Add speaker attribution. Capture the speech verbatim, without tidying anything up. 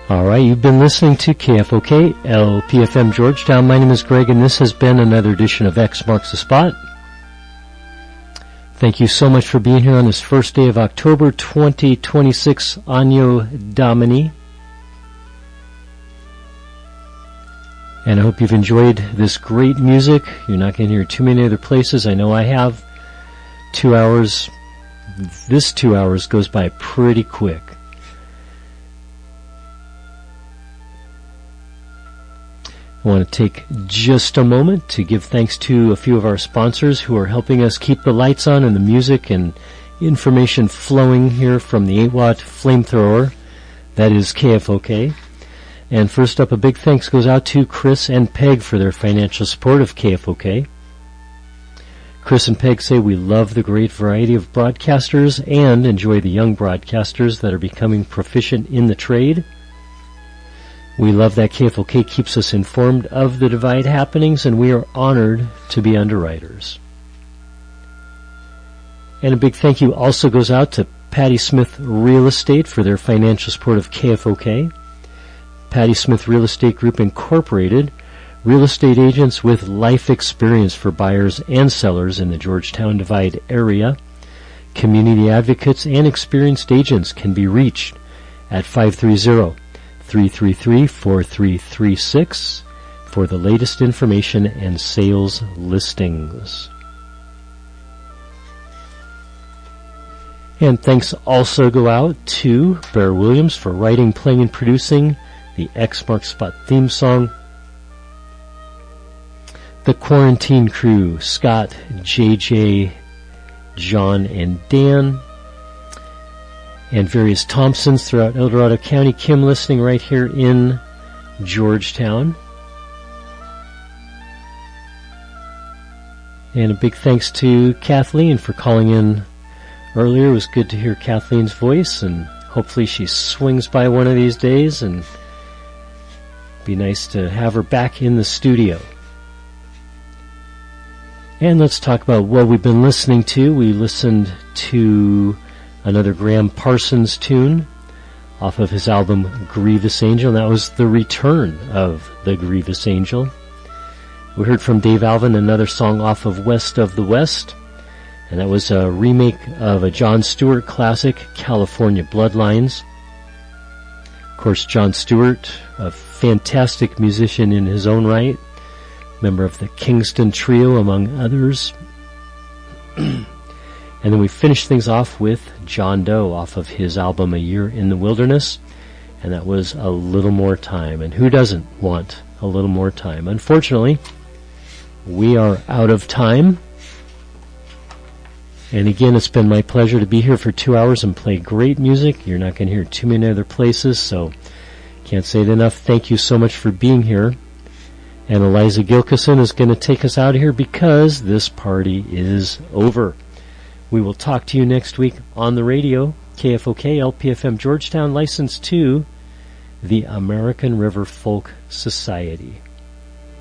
Speaker 1: All right, you've been listening to K F O K, L P F M Georgetown. My name is Greg, and this has been another edition of X Marks the Spot. Thank you so much for being here on this first day of October twenty twenty-six, Anno Domini. And I hope you've enjoyed this great music. You're not going to hear too many other places. I know I have. Two hours, this two hours goes by pretty quick. I want to take just a moment to give thanks to a few of our sponsors who are helping us keep the lights on and the music and information flowing here from the eight watt flamethrower. That is K F O K. And first up, a big thanks goes out to Chris and Peg for their financial support of K F O K. Chris and Peg say we love the great variety of broadcasters and enjoy the young broadcasters that are becoming proficient in the trade. We love that K F O K keeps us informed of the Divide happenings, and we are honored to be underwriters. And a big thank you also goes out to Patty Smith Real Estate for their financial support of K F O K. Patty Smith Real Estate Group Incorporated, real estate agents with life experience for buyers and sellers in the Georgetown Divide area. Community advocates and experienced agents can be reached at five three zero, three three three, four three three six for the latest information and sales listings. And thanks also go out to Bear Williams for writing, playing, and producing the X Marks Spot theme song. The Quarantine Crew, Scott, J J, John, and Dan. And various Thompsons throughout El Dorado County. Kim listening right here in Georgetown. And a big thanks to Kathleen for calling in earlier. It was good to hear Kathleen's voice, and hopefully she swings by one of these days, and be nice to have her back in the studio. And let's talk about what we've been listening to. We listened to another Graham Parsons tune off of his album Grievous Angel, and that was the return of the Grievous Angel. We heard from Dave Alvin another song off of West of the West, and that was a remake of a Jon Stewart classic, California Bloodlines. Of course, Jon Stewart, a fantastic musician in his own right, member of the Kingston Trio, among others. And then we finished things off with John Doe off of his album A Year in the Wilderness, and that was A Little More Time. And who doesn't want a little more time? Unfortunately, we are out of time. And again, it's been my pleasure to be here for two hours and play great music. You're not going to hear too many other places, so can't say it enough. Thank you so much for being here. And Eliza Gilkison is going to take us out of here because this party is over. We will talk to you next week on the radio, K F O K, L P F M Georgetown, licensed to the American River Folk Society.